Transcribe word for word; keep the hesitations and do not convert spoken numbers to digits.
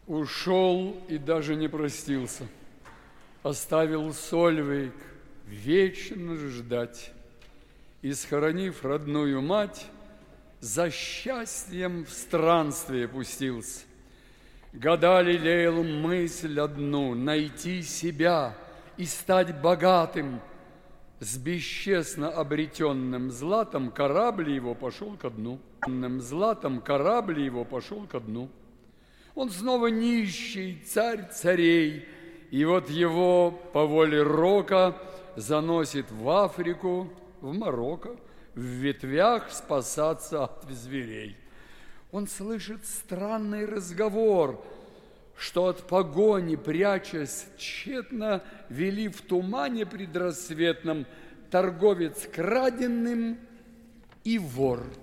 Ушел и даже не простился, оставил Сольвейк вечно ждать. И, схоронив родную мать, за счастьем в странствие пустился. Года лелеял мысль одну — найти себя и стать богатым. С бесчестно обретенным златом корабль его пошел ко дну. Златом корабль его пошел ко дну. Он снова нищий, царь царей, и вот его по воле рока заносит в Африку, в Марокко, в ветвях спасаться от зверей. Он слышит странный разговор, что от погони, прячась тщетно, вели в тумане предрассветном торговец краденным и вор.